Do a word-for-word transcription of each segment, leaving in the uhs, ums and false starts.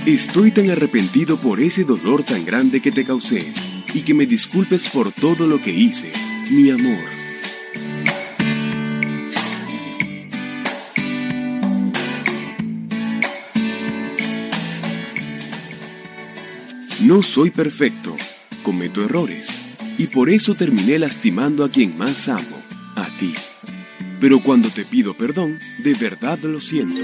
Estoy tan arrepentido por ese dolor tan grande que te causé y que me disculpes por todo lo que hice, mi amor. No soy perfecto, cometo errores, y por eso terminé lastimando a quien más amo, a ti. Pero cuando te pido perdón, de verdad lo siento.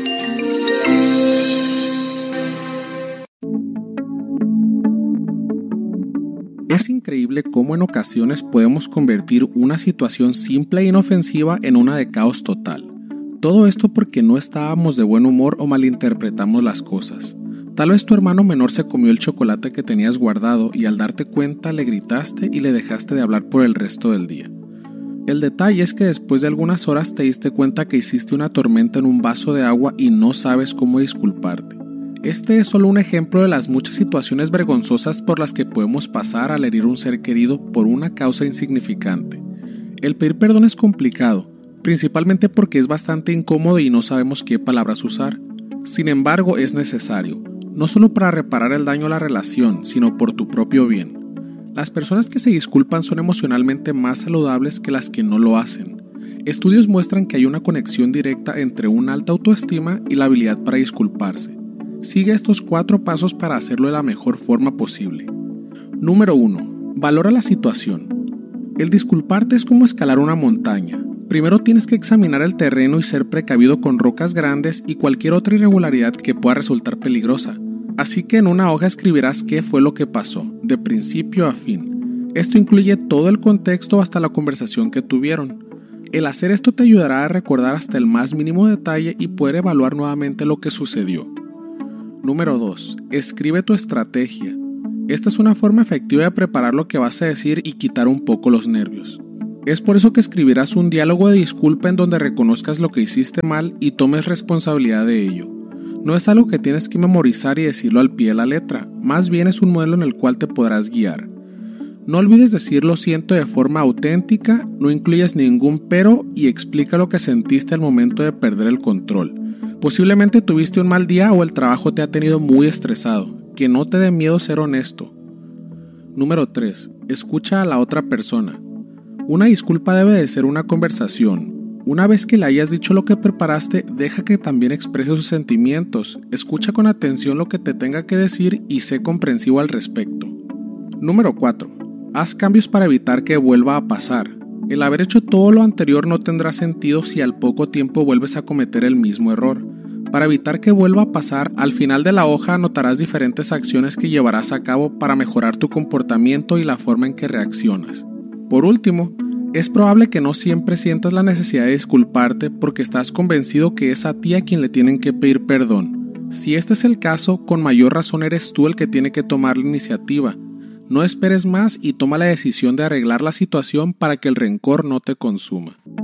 Es increíble cómo en ocasiones podemos convertir una situación simple e inofensiva en una de caos total. Todo esto porque no estábamos de buen humor o malinterpretamos las cosas. Tal vez tu hermano menor se comió el chocolate que tenías guardado y al darte cuenta le gritaste y le dejaste de hablar por el resto del día. El detalle es que después de algunas horas te diste cuenta que hiciste una tormenta en un vaso de agua y no sabes cómo disculparte. Este es solo un ejemplo de las muchas situaciones vergonzosas por las que podemos pasar al herir a un ser querido por una causa insignificante. El pedir perdón es complicado, principalmente porque es bastante incómodo y no sabemos qué palabras usar. Sin embargo, es necesario, no solo para reparar el daño a la relación, sino por tu propio bien. Las personas que se disculpan son emocionalmente más saludables que las que no lo hacen. Estudios muestran que hay una conexión directa entre una alta autoestima y la habilidad para disculparse. Sigue estos cuatro pasos para hacerlo de la mejor forma posible. Número uno. Valora la situación. El disculparte es como escalar una montaña. Primero tienes que examinar el terreno y ser precavido con rocas grandes y cualquier otra irregularidad que pueda resultar peligrosa. Así que en una hoja escribirás qué fue lo que pasó, de principio a fin. Esto incluye todo el contexto hasta la conversación que tuvieron. El hacer esto te ayudará a recordar hasta el más mínimo detalle y poder evaluar nuevamente lo que sucedió. Número dos. Escribe tu estrategia. Esta es una forma efectiva de preparar lo que vas a decir y quitar un poco los nervios. Es por eso que escribirás un diálogo de disculpa en donde reconozcas lo que hiciste mal y tomes responsabilidad de ello. No es algo que tienes que memorizar y decirlo al pie de la letra, más bien es un modelo en el cual te podrás guiar. No olvides decir lo siento de forma auténtica, no incluyas ningún pero y explica lo que sentiste al momento de perder el control. Posiblemente tuviste un mal día o el trabajo te ha tenido muy estresado, que no te dé miedo ser honesto. Número tres. Escucha a la otra persona. Una disculpa debe de ser una conversación. Una vez que le hayas dicho lo que preparaste, deja que también exprese sus sentimientos, escucha con atención lo que te tenga que decir y sé comprensivo al respecto. Número cuatro. Haz cambios para evitar que vuelva a pasar. El haber hecho todo lo anterior no tendrá sentido si al poco tiempo vuelves a cometer el mismo error. Para evitar que vuelva a pasar, al final de la hoja anotarás diferentes acciones que llevarás a cabo para mejorar tu comportamiento y la forma en que reaccionas. Por último, es probable que no siempre sientas la necesidad de disculparte porque estás convencido que es a ti a quien le tienen que pedir perdón. Si este es el caso, con mayor razón eres tú el que tiene que tomar la iniciativa. No esperes más y toma la decisión de arreglar la situación para que el rencor no te consuma.